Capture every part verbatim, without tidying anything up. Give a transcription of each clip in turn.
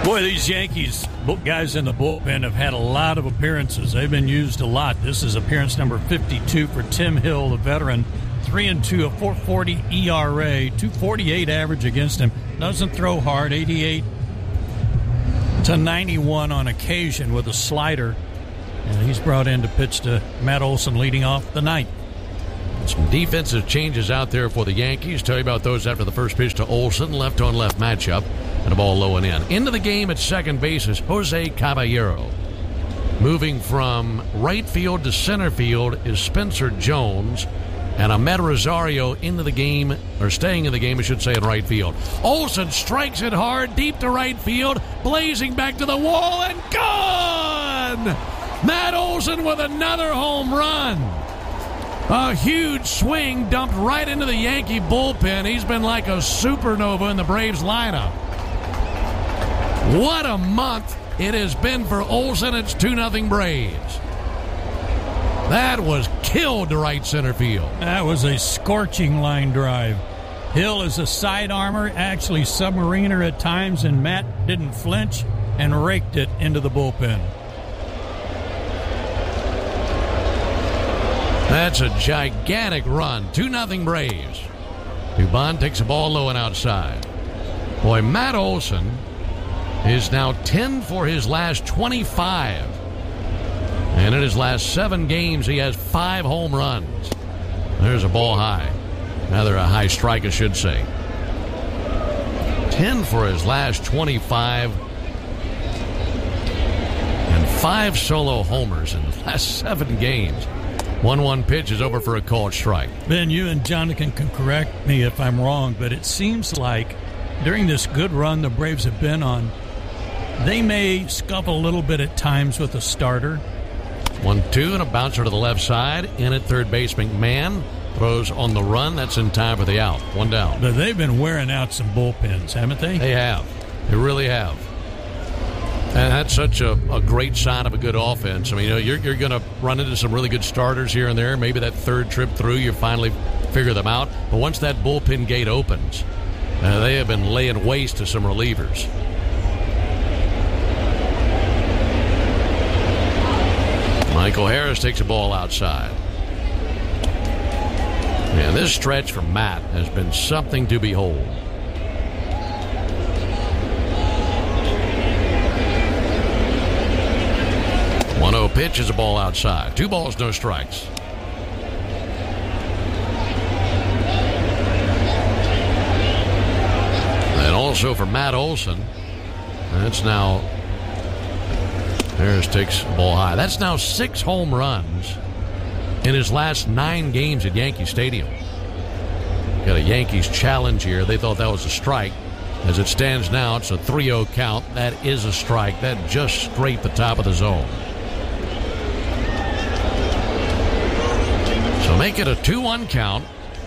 Boy, these Yankees guys in the bullpen have had a lot of appearances. They've been used a lot. This is appearance number fifty-two for Tim Hill, the veteran. three and two, a four forty E R A, two forty-eight average against him. Doesn't throw hard, eighty-eight to ninety-one on occasion with a slider. And he's brought in to pitch to Matt Olson leading off the ninth. Some defensive changes out there for the Yankees. Tell you about those after the first pitch to Olson. Left-on-left matchup. And a ball low and in. Into the game at second base is Jose Caballero. Moving from right field to center field is Spencer Jones. And Ahmed Rosario into the game, or staying in the game, I should say, in right field. Olson strikes it hard, deep to right field, blazing back to the wall, and gone! Matt Olson with another home run. A huge swing dumped right into the Yankee bullpen. He's been like a supernova in the Braves lineup. What a month it has been for Olson. It's two nothing Braves. That was killed to right center field. That was a scorching line drive. Hill is a side armor, actually submariner at times, and Matt didn't flinch and raked it into the bullpen. That's a gigantic run. two nothing Braves. Dubon takes a ball low and outside. Boy, Matt Olson is now ten for his last twenty-five. And in his last seven games, he has five home runs. There's a ball high. Rather a high strike, I should say. ten for his last twenty-five. And five solo homers in the last seven games. one one pitch is over for a called strike. Ben, you and Jonathan can correct me if I'm wrong, but it seems like during this good run the Braves have been on, they may scuffle a little bit at times with a starter. one two and a bouncer to the left side. In at third base, McMahon throws on the run. That's in time for the out. One down. But they've been wearing out some bullpens, haven't they? They have. They really have. And that's such a, a great sign of a good offense. I mean, you know, you're, you're going to run into some really good starters here and there. Maybe that third trip through, you finally figure them out. But once that bullpen gate opens, uh, they have been laying waste to some relievers. Michael Harris takes a ball outside. And this stretch from Matt has been something to behold. one oh pitch is a ball outside. Two balls, no strikes. And also for Matt Olson, that's now, Harris takes a ball high. That's now six home runs in his last nine games at Yankee Stadium. Got a Yankees challenge here. They thought that was a strike. As it stands now, it's a three oh count. That is a strike. That just scraped the top of the zone. So make it a two one count.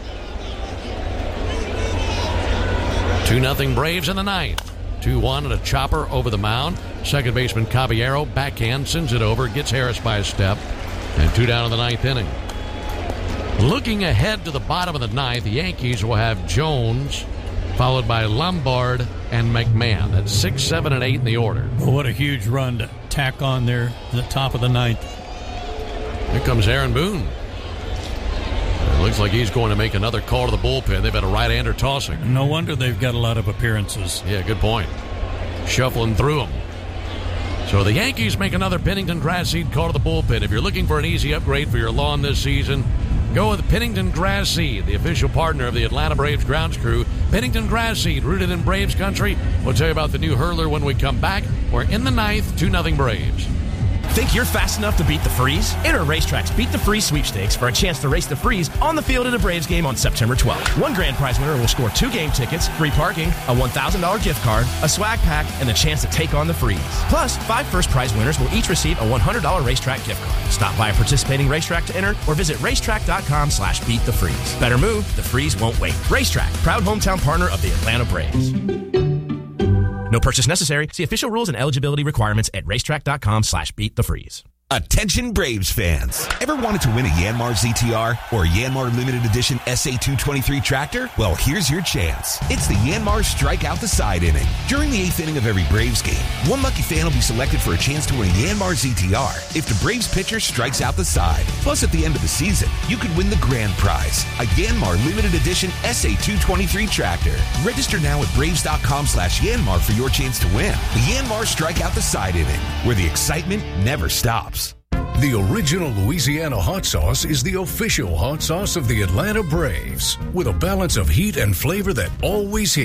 two nothing Braves in the ninth. two one and a chopper over the mound. Second baseman Caballero backhand sends it over, gets Harris by a step, and two down in the ninth inning. Looking ahead to the bottom of the ninth, the Yankees will have Jones, followed by Lombard and McMahon. That's six, seven, and eight in the order. Well, what a huge run to tack on there at the top of the ninth. Here comes Aaron Boone. It looks like he's going to make another call to the bullpen. They've had a right-hander tossing. No wonder they've got a lot of appearances. Yeah, good point. Shuffling through them. So the Yankees make another Pennington grass seed call to the bullpen. If you're looking for an easy upgrade for your lawn this season, go with Pennington Grass Seed, the official partner of the Atlanta Braves grounds crew. Pennington Grass Seed, rooted in Braves country. We'll tell you about the new hurler when we come back. We're in the ninth, two nothing Braves. Think you're fast enough to beat the freeze? Enter Racetrack's Beat the Freeze sweepstakes for a chance to race the freeze on the field at a Braves game on September twelfth. One grand prize winner will score two game tickets, free parking, a one thousand dollars gift card, a swag pack, and the chance to take on the freeze. Plus, five first prize winners will each receive a one hundred dollars Racetrack gift card. Stop by a participating racetrack to enter or visit racetrack.com slash beat the freeze. Better move, the freeze won't wait. Racetrack, proud hometown partner of the Atlanta Braves. No purchase necessary. See official rules and eligibility requirements at racetrack.com slash beat the freeze. Attention Braves fans. Ever wanted to win a Yanmar Z T R or a Yanmar Limited Edition S A two twenty-three tractor? Well, here's your chance. It's the Yanmar Strike Out the Side inning. During the eighth inning of every Braves game, one lucky fan will be selected for a chance to win a Yanmar Z T R if the Braves pitcher strikes out the side. Plus, at the end of the season, you could win the grand prize, a Yanmar Limited Edition S A two twenty-three tractor. Register now at braves.com slash Yanmar for your chance to win the Yanmar Strike Out the Side inning, where the excitement never stops. The original Louisiana hot sauce is the official hot sauce of the Atlanta Braves, with a balance of heat and flavor that always hits.